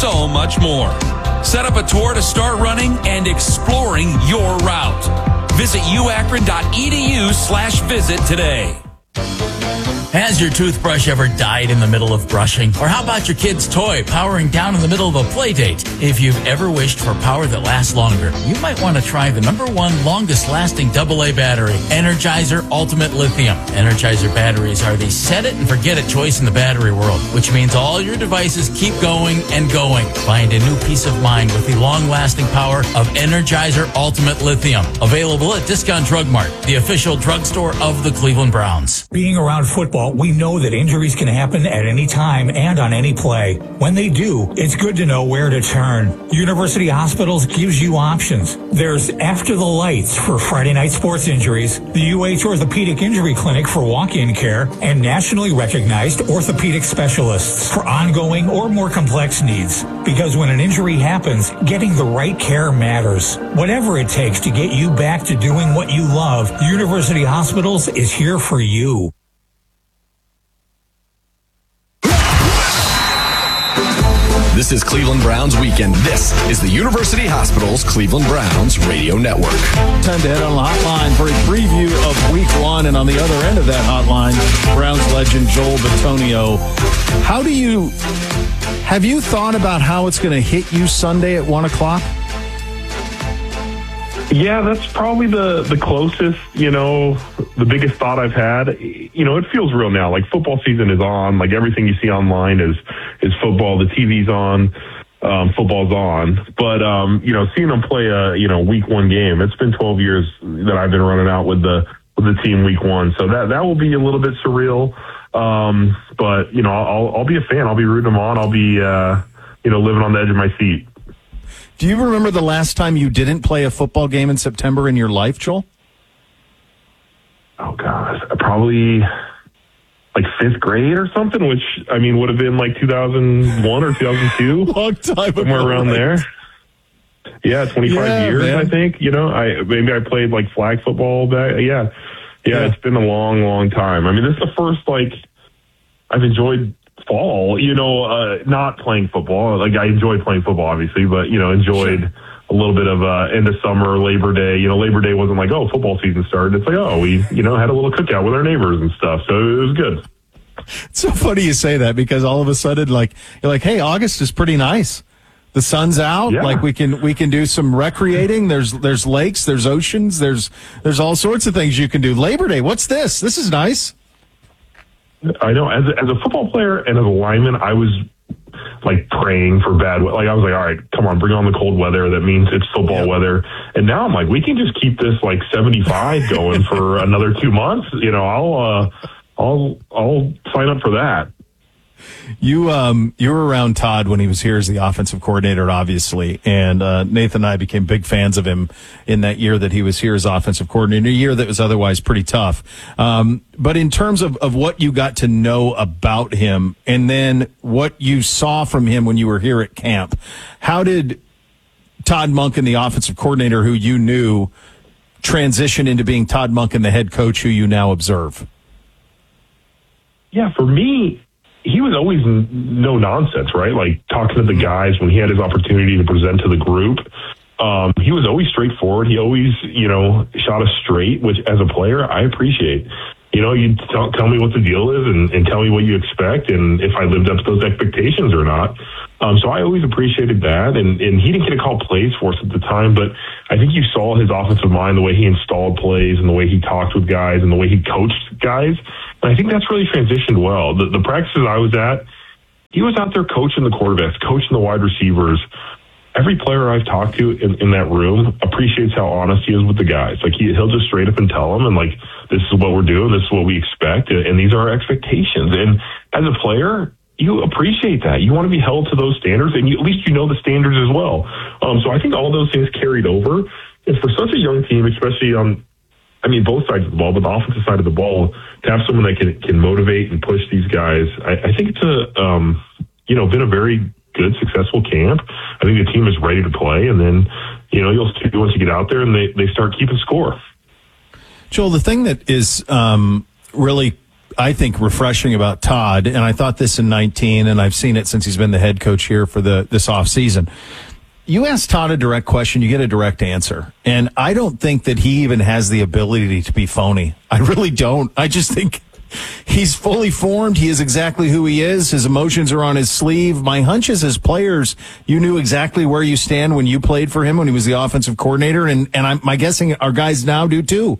so much more. Set up a tour to start running and exploring your route. Visit uakron.edu/visit today. Has your toothbrush ever died in the middle of brushing? Or how about your kid's toy powering down in the middle of a play date? If you've ever wished for power that lasts longer, you might want to try the #1 longest lasting AA battery, Energizer Ultimate Lithium. Energizer batteries are the set it and forget it choice in the battery world, which means all your devices keep going and going. Find a new peace of mind with the long lasting power of Energizer Ultimate Lithium. Available at Discount Drug Mart, the official drugstore of the Cleveland Browns. Being around football, we know that injuries can happen at any time and on any play. When they do, it's good to know where to turn. University Hospitals gives you options. There's After the Lights for Friday night sports injuries, the UH Orthopedic Injury Clinic for walk-in care, and nationally recognized orthopedic specialists for ongoing or more complex needs. Because when an injury happens, getting the right care matters. Whatever it takes to get you back to doing what you love, University Hospitals is here for you. This is Cleveland Browns Weekend. This is the University Hospitals Cleveland Browns Radio Network. Time to head on the hotline for a preview of Week 1. And on the other end of that hotline, Browns legend Joel Bitonio. Have you thought about how it's going to hit you Sunday at 1 o'clock? Yeah, that's probably the closest, the biggest thought I've had. It feels real now. Like, football season is on. Like, everything you see online is football. The TV's on. Football's on. But, seeing them play a, Week 1 game, it's been 12 years that I've been running out with the team Week 1. So that will be a little bit surreal. But, I'll be a fan. I'll be rooting them on. I'll be, living on the edge of my seat. Do you remember the last time you didn't play a football game in September in your life, Joel? Oh, gosh. Probably like 5th grade or something, which, would have been like 2001 or 2002. Long time ago. Somewhere around there. Yeah, 25 years, man. I think. Maybe I played like flag football back. Yeah, it's been a long, long time. This is the first, I've enjoyed fall, not playing football. Like, I enjoy playing football, obviously, but, enjoyed a little bit of end of summer, Labor Day. Labor Day wasn't like, oh, football season started. It's like, oh, we, had a little cookout with our neighbors and stuff. So it was good. It's so funny you say that, because all of a sudden, you're like, hey, August is pretty nice. The sun's out. Yeah. Like, we can do some recreating. There's lakes, there's oceans, there's all sorts of things you can do. Labor Day, what's this? This is nice. I know. As a football player and as a lineman, I was praying for bad weather. I was like, all right, come on, bring on the cold weather. That means it's football weather. And now I'm like, we can just keep this 75 going for another 2 months. I'll sign up for that. You were around Todd when he was here as the offensive coordinator, obviously, and Nathan and I became big fans of him in that year that he was here as offensive coordinator, a year that was otherwise pretty tough. But in terms of what you got to know about him and then what you saw from him when you were here at camp, how did Todd Monken, the offensive coordinator who you knew, transition into being Todd Monken, the head coach who you now observe? Yeah, for me, he was always no nonsense, right? Like, talking to the guys when he had his opportunity to present to the group. He was always straightforward. He always, shot us straight, which as a player, I appreciate. You tell me what the deal is and tell me what you expect and if I lived up to those expectations or not. So I always appreciated that. And he didn't get to call plays for us at the time, but I think you saw his offensive mind, the way he installed plays and the way he talked with guys and the way he coached guys. And I think that's really transitioned well. The practices I was at, he was out there coaching the quarterbacks, coaching the wide receivers. Every player I've talked to in that room appreciates how honest he is with the guys. Like, he'll just straight up and tell them, and this is what we're doing, this is what we expect, and these are our expectations. And as a player, you appreciate that. You want to be held to those standards, and at least you know the standards as well. So I think all those things carried over. And for such a young team, especially on, both sides of the ball, but the offensive side of the ball, to have someone that can motivate and push these guys, I think it's been a very good, successful camp. I think the team is ready to play, and then, you'll see once you get out there and they start keeping score. Joel, the thing that is really I think, refreshing about Todd, and I thought this in 19, and I've seen it since he's been the head coach here for this offseason. You ask Todd a direct question, you get a direct answer. And I don't think that he even has the ability to be phony. I really don't. I just think he's fully formed. He is exactly who he is. His emotions are on his sleeve. My hunch is, as players, you knew exactly where you stand when you played for him when he was the offensive coordinator. And I'm guessing our guys now do too.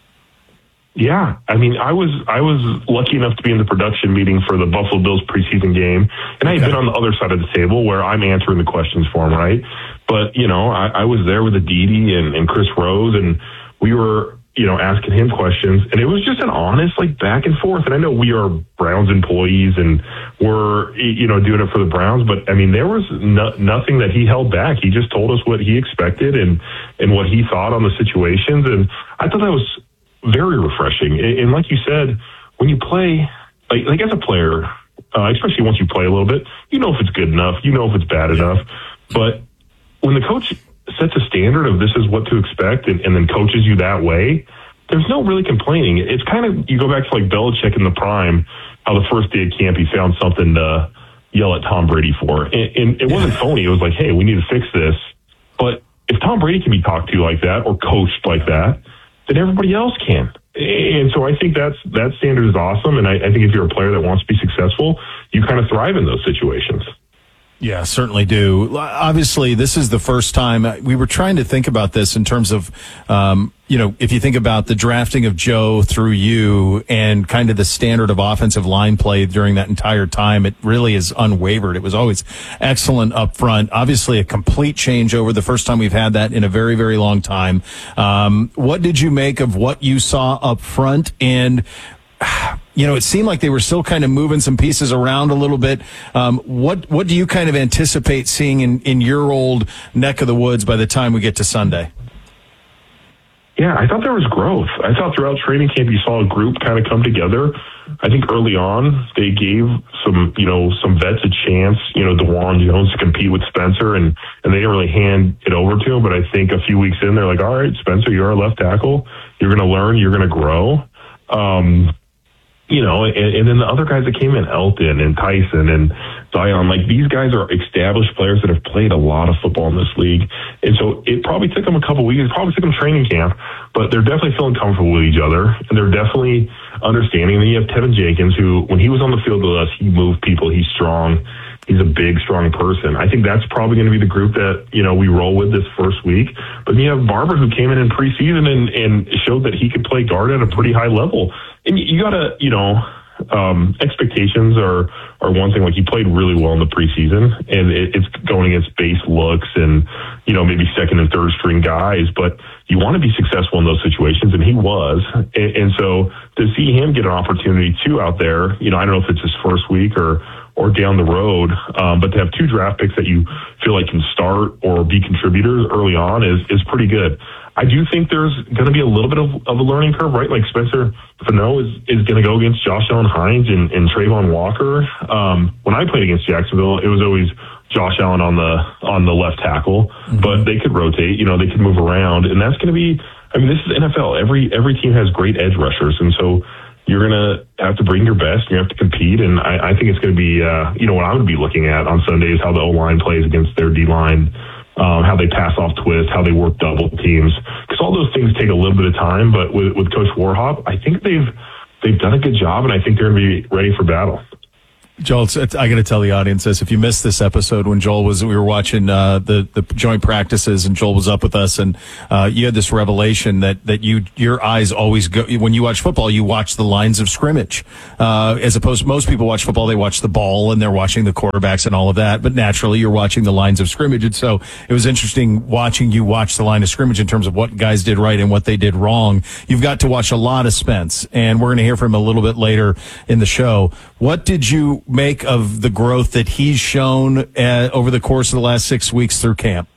Yeah, I mean, I was lucky enough to be in the production meeting for the Buffalo Bills preseason game, and I had been on the other side of the table where I'm answering the questions for him, right? But, you know, I was there with Aditi and Chris Rose, and we were, you know, asking him questions, and it was just an honest, like, back and forth. And I know we are Browns employees, and we're, you know, doing it for the Browns, but, I mean, there was nothing that he held back. He just told us what he expected and what he thought on the situations, and I thought that was very refreshing. And like you said, when you play, like as a player, especially once you play a little bit, you know if it's good enough, you know if it's bad enough. But when the coach sets a standard of this is what to expect and then coaches you that way, there's no really complaining. It's kind of, you go back to like Belichick in the prime, how the first day of camp he found something to yell at Tom Brady for. And it wasn't phony. It was like, hey, we need to fix this. But if Tom Brady can be talked to like that or coached like that, then everybody else can. And so I think that standard is awesome. And I think if you're a player that wants to be successful, you kind of thrive in those situations. Yeah, certainly do. Obviously, this is the first time we were trying to think about this in terms of, you know, if you think about the drafting of Joe through you and kind of the standard of offensive line play during that entire time, it really is unwavered. It was always excellent up front. Obviously, a complete changeover. The first time we've had that in a very, very long time. What did you make of what you saw up front? And you know, it seemed like they were still kind of moving some pieces around a little bit. What do you kind of anticipate seeing in your old neck of the woods by the time we get to Sunday? Yeah, I thought there was growth. I thought throughout training camp you saw a group kind of come together. I think early on they gave some vets a chance, DeJuan Jones to compete with Spencer, and they didn't really hand it over to him. But I think a few weeks in, they're like, all right, Spencer, you're our left tackle. You're going to learn. You're going to grow. And then the other guys that came in, Elton and Tyson and Zion, like these guys are established players that have played a lot of football in this league. And so it probably took them a couple weeks, it probably took them training camp, but they're definitely feeling comfortable with each other. And they're definitely understanding. And then you have Tevin Jenkins, who, when he was on the field with us, he moved people. He's strong. He's a big, strong person. I think that's probably going to be the group that, we roll with this first week. But then you have Barber, who came in preseason and showed that he could play guard at a pretty high level. And you got to, expectations are one thing. Like, he played really well in the preseason, and it's going against base looks and, maybe second and third string guys. But you want to be successful in those situations, and he was. And so to see him get an opportunity too out there, I don't know if it's his first week or down the road, but to have two draft picks that you feel like can start or be contributors early on is pretty good. I do think there's going to be a little bit of a learning curve, right? Like Spencer Fano is going to go against Josh Allen Hines and Trayvon Walker. When I played against Jacksonville, it was always Josh Allen on the left tackle, but they could rotate, they could move around, and that's going to be, this is the NFL. Every team has great edge rushers, and so you're going to have to bring your best. You have to compete, and I think it's going to be, what I'm going to be looking at on Sunday is how the O-line plays against their D-line, how they pass off twist, how they work double teams, because all those things take a little bit of time. But with Coach Warhop, I think they've done a good job, and I think they're going to be ready for battle. Joel, I got to tell the audience this. If you missed this episode when we were watching the joint practices and Joel was up with us, and you had this revelation that your eyes always go, when you watch football, you watch the lines of scrimmage. As opposed to most people watch football, they watch the ball and they're watching the quarterbacks and all of that. But naturally, you're watching the lines of scrimmage. And so it was interesting watching you watch the line of scrimmage in terms of what guys did right and what they did wrong. You've got to watch a lot of Spence, and we're going to hear from him a little bit later in the show. What did you make of the growth that he's shown over the course of the last 6 weeks through camp?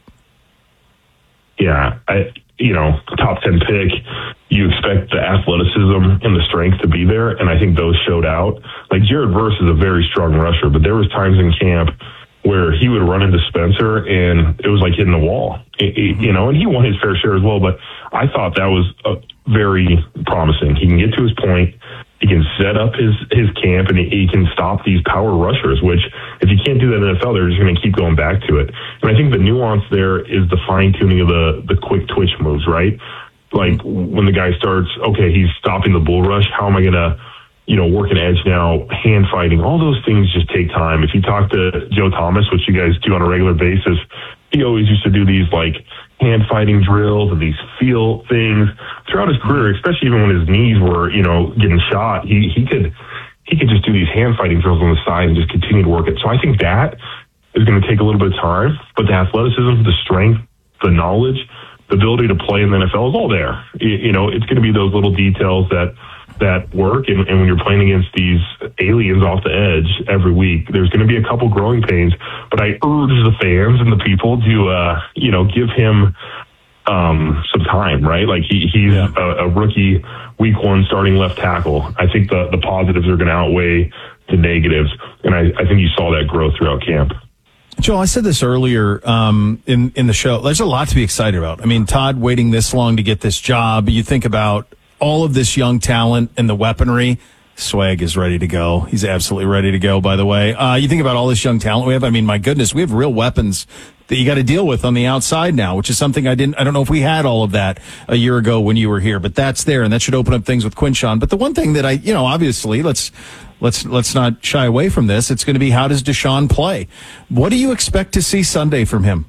Yeah, top 10 pick, you expect the athleticism and the strength to be there, and I think those showed out. Like, Jared Verse is a very strong rusher, but there was times in camp where he would run into Spencer and it was like hitting the wall, and he won his fair share as well, but I thought that was very promising. He can get to his point. He can set up his camp, and he can stop these power rushers, which if you can't do that in the NFL, they're just going to keep going back to it. And I think the nuance there is the fine-tuning of the quick twitch moves, right? Like when the guy starts, okay, he's stopping the bull rush. How am I going to, work an edge now, hand fighting? All those things just take time. If you talk to Joe Thomas, which you guys do on a regular basis, he always used to do these like hand fighting drills and these feel things throughout his career, especially even when his knees were, getting shot. He could just do these hand fighting drills on the side and just continue to work it. So I think that is going to take a little bit of time, but the athleticism, the strength, the knowledge, the ability to play in the NFL is all there. It's going to be those little details that work. And when you're playing against these aliens off the edge every week, there's going to be a couple growing pains. But I urge the fans and the people to, give him some time, right? Like he's a rookie, week one starting left tackle. I think the positives are going to outweigh the negatives. And I think you saw that growth throughout camp. Joel, I said this earlier in the show. There's a lot to be excited about. I mean, Todd waiting this long to get this job. You think about all of this young talent and the weaponry. Swag is ready to go. He's absolutely ready to go, by the way. You think about all this young talent we have. I mean, my goodness, we have real weapons that you got to deal with on the outside now, which is something I don't know if we had all of that a year ago when you were here, but that's there, and that should open up things with Quinshon. But the one thing that obviously, let's not shy away from this. It's going to be, how does Deshaun play? What do you expect to see Sunday from him?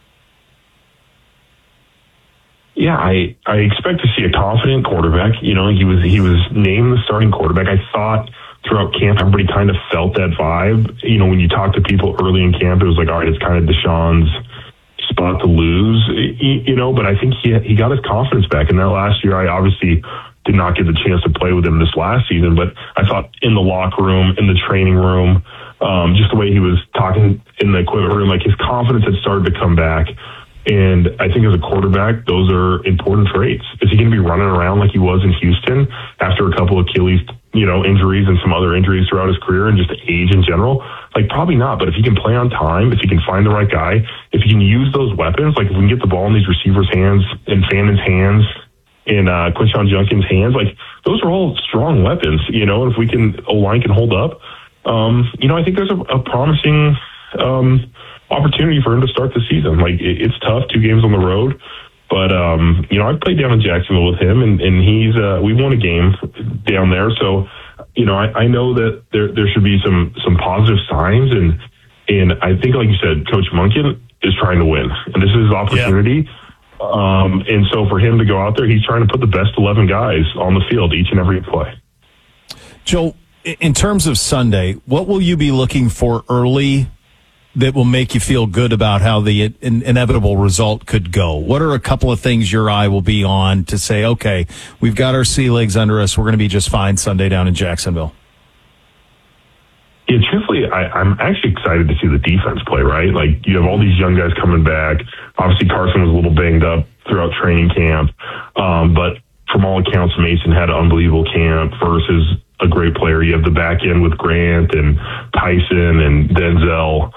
Yeah, I expect to see a confident quarterback. He was named the starting quarterback. I thought throughout camp, everybody kind of felt that vibe. When you talk to people early in camp, it was like, all right, it's kind of Deshaun's spot to lose, but I think he got his confidence back. And that last year, I obviously did not get the chance to play with him this last season, but I thought in the locker room, in the training room, just the way he was talking in the equipment room, like his confidence had started to come back. And I think as a quarterback, those are important traits. Is he going to be running around like he was in Houston after a couple of Achilles, injuries and some other injuries throughout his career and just age in general? Like, probably not. But if he can play on time, if he can find the right guy, if he can use those weapons, like if we can get the ball in these receivers' hands, in Fannon's hands, in Quinshon Judkins' hands, like those are all strong weapons, and if we can, O-line can hold up, I think there's a promising opportunity for him to start the season. Like it's tough, 2 games on the road, but I played down in Jacksonville with him, and he's we won a game down there, so I know that there should be some positive signs, and I think, like you said, Coach Monken is trying to win, and this is his opportunity. Yeah. And so for him to go out there, he's trying to put the best 11 guys on the field each and every play. Joe, in terms of Sunday, what will you be looking for early that will make you feel good about how the inevitable result could go? What are a couple of things your eye will be on to say, okay, we've got our sea legs under us, we're going to be just fine Sunday down in Jacksonville? Yeah, truthfully, I'm actually excited to see the defense play, right? Like, you have all these young guys coming back. Obviously, Carson was a little banged up throughout training camp. But from all accounts, Mason had an unbelievable camp versus a great player. You have the back end with Grant and Tyson and Denzel.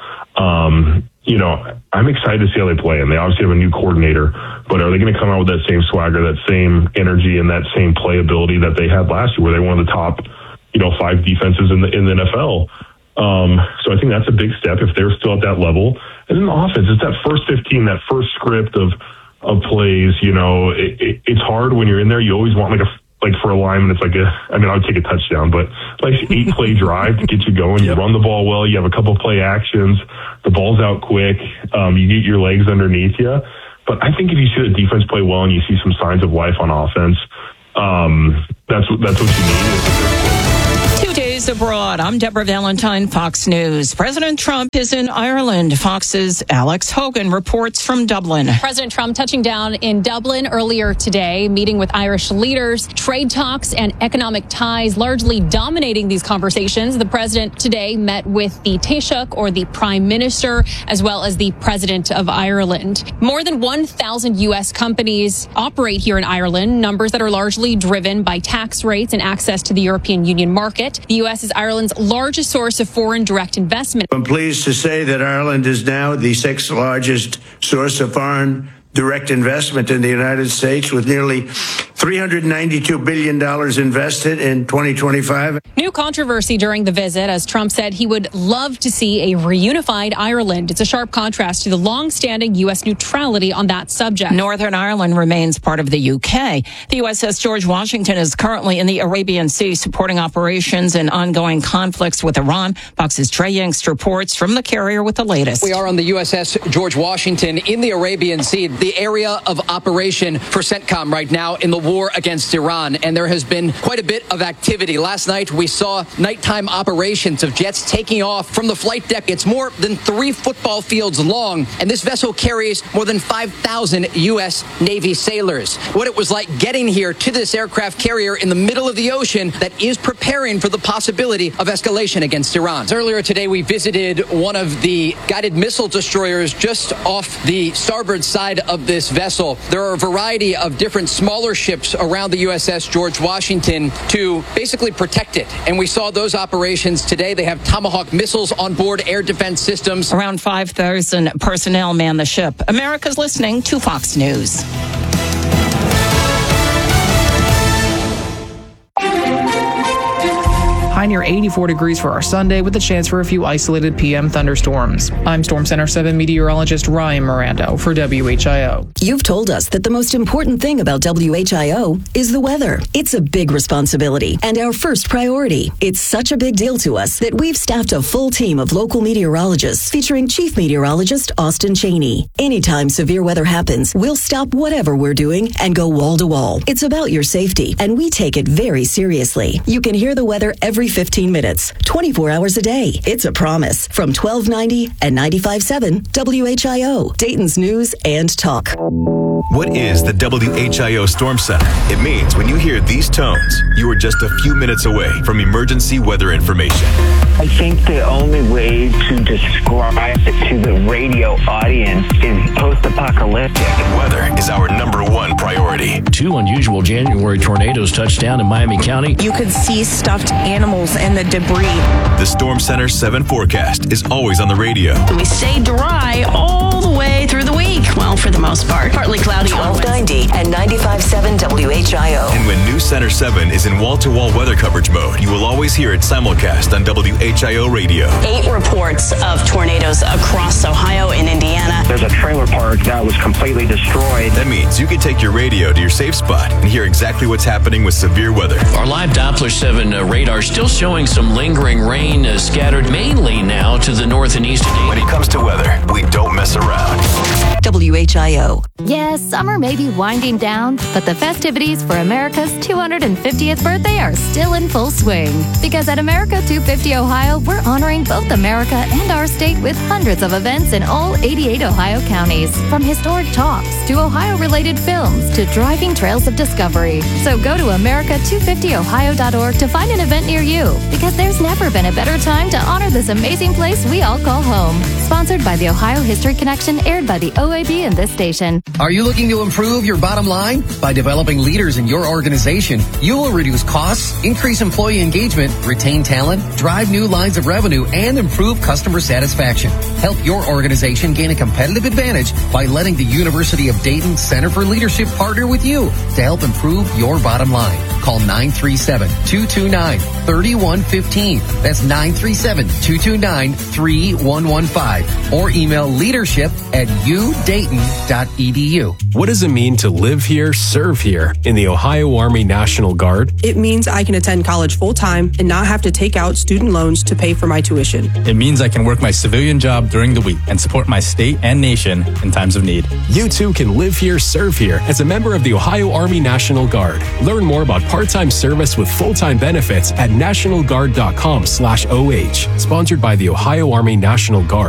I'm excited to see how they play. And they obviously have a new coordinator. But are they going to come out with that same swagger, that same energy, and that same playability that they had last year, where they were one of the top 5 defenses in the NFL. So I think that's a big step if they're still at that level. And then the offense, it's that first 15, that first script of plays. It's hard when you're in there. You always want like for a lineman, it's like I would take a touchdown, but like 8-play drive to get you going. You run the ball well. You have a couple play actions. The ball's out quick. You get your legs underneath you. But I think if you see the defense play well and you see some signs of life on offense, that's what you need. 2 days abroad. I'm Deborah Valentine, Fox News. President Trump is in Ireland. Fox's Alex Hogan reports from Dublin. President Trump touching down in Dublin earlier today, meeting with Irish leaders. Trade talks and economic ties largely dominating these conversations. The president today met with the Taoiseach, or the Prime Minister, as well as the President of Ireland. More than 1,000 U.S. companies operate here in Ireland, numbers that are largely driven by tax rates and access to the European Union market. The U.S. is Ireland's largest source of foreign direct investment. I'm pleased to say that Ireland is now the 6th largest source of foreign direct investment in the United States with nearly $392 billion invested in 2025. New controversy during the visit as Trump said he would love to see a reunified Ireland. It's a sharp contrast to the long-standing U.S. neutrality on that subject. Northern Ireland remains part of the UK. The USS George Washington is currently in the Arabian Sea supporting operations and ongoing conflicts with Iran. Fox's Trey Yingst reports from the carrier with the latest. We are on the USS George Washington in the Arabian Sea, the area of operation for CENTCOM right now in the war against Iran, and there has been quite a bit of activity. Last night, we saw nighttime operations of jets taking off from the flight deck. It's more than 3 football fields long, and this vessel carries more than 5,000 U.S. Navy sailors. What it was like getting here to this aircraft carrier in the middle of the ocean that is preparing for the possibility of escalation against Iran. Earlier today, we visited one of the guided missile destroyers just off the starboard side of this vessel. There are a variety of different smaller ships around the USS George Washington to basically protect it. And we saw those operations today. They have Tomahawk missiles on board, air defense systems. Around 5,000 personnel man the ship. America's listening to Fox News. High near 84 degrees for our Sunday with a chance for a few isolated PM thunderstorms. I'm Storm Center 7 meteorologist Ryan Mirando for WHIO. You've told us that the most important thing about WHIO is the weather. It's a big responsibility and our first priority. It's such a big deal to us that we've staffed a full team of local meteorologists featuring Chief Meteorologist Austin Cheney. Anytime severe weather happens, we'll stop whatever we're doing and go wall to wall. It's about your safety, and we take it very seriously. You can hear the weather every 15 minutes, 24 hours a day. It's a promise from 1290 and 95.7 WHIO, Dayton's News and Talk. What is the WHIO Storm Center? It means when you hear these tones, you are just a few minutes away from emergency weather information. I think the only way to describe it to the radio audience is post-apocalyptic. And weather is our #1 priority. 2 unusual January tornadoes touched down in Miami County. You could see stuffed animals and the debris. The Storm Center 7 forecast is always on the radio. We stay dry all the way through the week. Well, for the most part. Partly cloudy. 1290 and 95.7 WHIO. And when News Center 7 is in wall-to-wall weather coverage mode, you will always hear it simulcast on WHIO radio. 8 reports of tornadoes across Ohio and Indiana. There's a trailer park that was completely destroyed. That means you can take your radio to your safe spot and hear exactly what's happening with severe weather. Our live Doppler 7 radar still showing some lingering rain scattered mainly now to the north and east. When it comes to weather, we don't mess around. WHIO. Yes, summer may be winding down, but the festivities for America's 250th birthday are still in full swing. Because at America 250 Ohio, we're honoring both America and our state with hundreds of events in all 88 Ohio counties. From historic talks to Ohio-related films to driving trails of discovery. So go to America250Ohio.org to find an event near you. Because there's never been a better time to honor this amazing place we all call home. Sponsored by the Ohio History Connection, aired by the OAB and this station. Are you looking to improve your bottom line? By developing leaders in your organization, you will reduce costs, increase employee engagement, retain talent, drive new lines of revenue, and improve customer satisfaction. Help your organization gain a competitive advantage by letting the University of Dayton Center for Leadership partner with you to help improve your bottom line. Call 937-229-3115. That's 937-229-3115. Or email leadership@udayton.edu. What does it mean to live here, serve here in the Ohio Army National Guard? It means I can attend college full-time and not have to take out student loans to pay for my tuition. It means I can work my civilian job during the week and support my state and nation in times of need. You too can live here, serve here as a member of the Ohio Army National Guard. Learn more about part-time service with full-time benefits at nationalguard.com/OH. Sponsored by the Ohio Army National Guard.